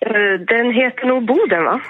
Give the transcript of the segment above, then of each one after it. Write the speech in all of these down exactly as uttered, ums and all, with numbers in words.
Den heter nog Boden, va?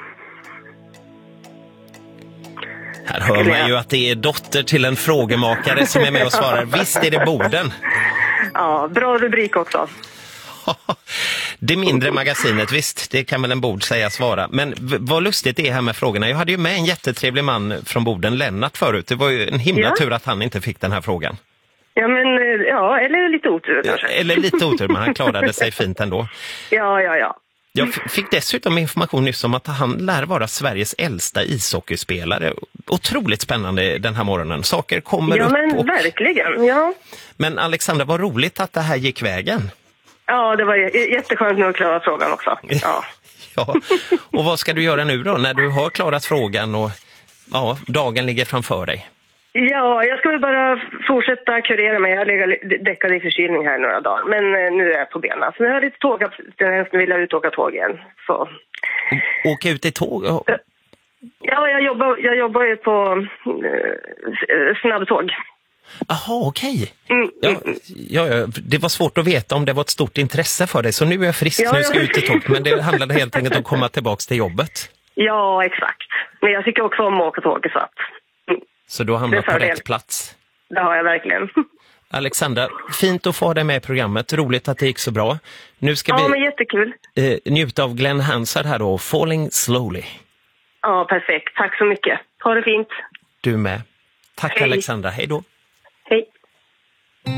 Här hör man ju att det är dotter till en frågemakare som är med och svarar. Visst är det Boden. Ja, bra rubrik också. Det mindre magasinet, visst, det kan väl en Bod säga svara. Men v- vad lustigt det är här med frågorna. Jag hade ju med en jättetrevlig man från Boden, Lennart, förut. Det var ju en himla Ja. tur att han inte fick den här frågan. Ja, men ja, eller lite otur kanske. Eller lite otur, men han klarade sig fint ändå. Ja, ja, ja. Jag f- fick dessutom information nyss om att han lär vara Sveriges äldsta ishockeyspelare. Otroligt spännande den här morgonen. Saker kommer Ja, upp. men Och... verkligen, ja. Men Alexandra, vad roligt att det här gick vägen. Ja, det var j- jätteskönt nu att klara frågan också. Ja. Ja. Och vad ska du göra nu då när du har klarat frågan och ja, dagen ligger framför dig? Ja, jag ska väl bara fortsätta kurera mig. Jag har legat däckad i förkylning här några dagar. Men eh, nu är jag på benen. Så nu har jag lite tåg. Jag vill ut och åka tåg igen. Så. Åka ut i tåg? Ja, jag jobbar, jag jobbar ju på eh, snabbtåg. Jaha, okej. Mm, Ja, mm. ja, ja, det var svårt att veta om det var ett stort intresse för dig. Så nu är jag frisk, Ja, nu ska jag ja. ut i tåg. Men det handlade helt enkelt om att komma tillbaka till jobbet. Ja, exakt. Men jag tycker också om att åka tåg, så att... Mm, Så du har hamnat Det är på fördel. rätt plats. det har jag verkligen. Alexandra, fint att få ha dig med i programmet. Roligt att det gick så bra. Nu ska Ja, vi men jättekul. eh, njuta av Glenn Hansard här då. Falling Slowly. Ja, perfekt. Tack så mycket. Ha det fint. Du med. Tack Hej. Alexandra, hej då. Hej.